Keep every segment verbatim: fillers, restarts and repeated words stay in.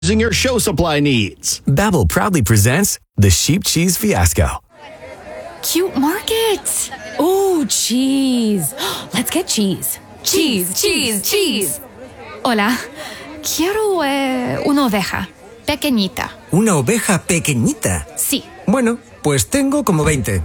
your show supply needs. Babbel proudly presents the Sheep Cheese Fiasco. Cute market. Ooh, cheese. Let's get cheese. Cheese, cheese, cheese. Hola. Quiero eh, una oveja. Pequeñita. ¿Una oveja pequeñita? Sí. Bueno, pues tengo como veinte.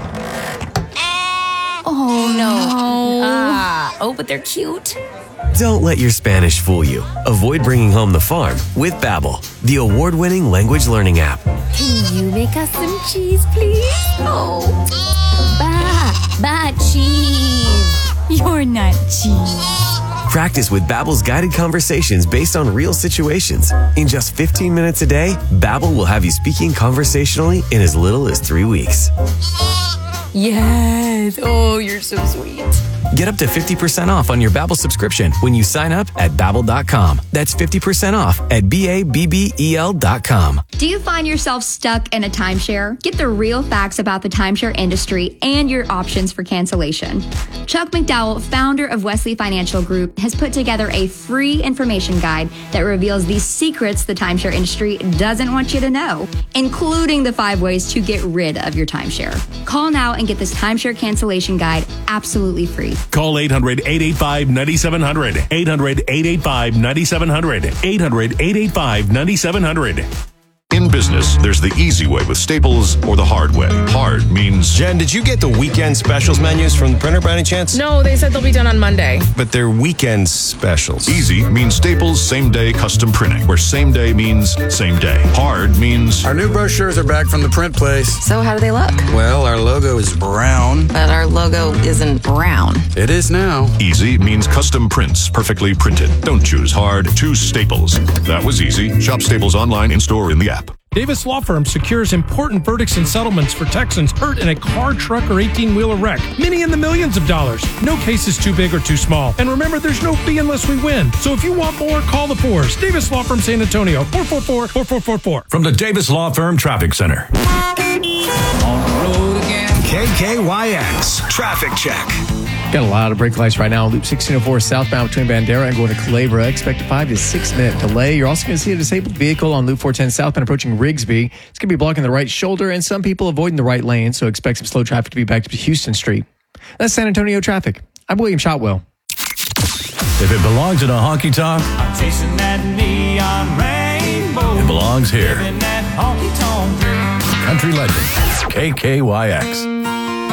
Oh, no. Ah, oh, but they're cute. Don't let your Spanish fool you. Avoid bringing home the farm with Babbel, the award-winning language learning app. Can you make us some cheese, please? Oh. Ba, ba, cheese. You're not cheese. Practice with Babbel's guided conversations based on real situations. In just fifteen minutes a day, Babbel will have you speaking conversationally in as little as three weeks. Yes. Oh, you're so sweet. Get up to fifty percent off on your Babbel subscription when you sign up at Babbel dot com. That's fifty percent off at B A B B E L dot com. Do you find yourself stuck in a timeshare? Get the real facts about the timeshare industry and your options for cancellation. Chuck McDowell, founder of Wesley Financial Group, has put together a free information guide that reveals the secrets the timeshare industry doesn't want you to know, including the five ways to get rid of your timeshare. Call now and get this timeshare cancellation guide absolutely free. Call eight hundred, eight eight five, nine seven zero zero. eight hundred, eight eight five, nine seven zero zero. eight hundred, eight eight five, nine seven zero zero. In business, there's the easy way with Staples or the hard way. Hard means... Jen, did you get the weekend specials menus from the printer by any chance? No, they said they'll be done on Monday. But they're weekend specials. Easy means Staples same-day custom printing, where same day means same day. Hard means... Our new brochures are back from the print place. So how do they look? Well, our logo is brown. But our logo isn't brown. It is now. Easy means custom prints, perfectly printed. Don't choose hard, choose Staples. That was easy. Shop Staples online, in-store, in the app. Davis Law Firm secures important verdicts and settlements for Texans hurt in a car, truck, or eighteen-wheeler wreck. Many in the millions of dollars. No case is too big or too small. And remember, there's no fee unless we win. So if you want more, call the fours. Davis Law Firm San Antonio, four four four, four four four four. From the Davis Law Firm Traffic Center. On the road again. K K Y X Traffic Check. Got a lot of brake lights right now. Loop sixteen oh four southbound between Bandera and going to Culebra. Expect a five to six minute delay. You're also going to see a disabled vehicle on Loop four ten southbound approaching Rigsby. It's going to be blocking the right shoulder and some people avoiding the right lane. So expect some slow traffic to be back to Houston Street. That's San Antonio traffic. I'm William Shotwell. If it belongs in a honky tonk, I'm chasing that neon rainbow. it belongs here. Living that honky tonk dream. Country legend, K K Y X.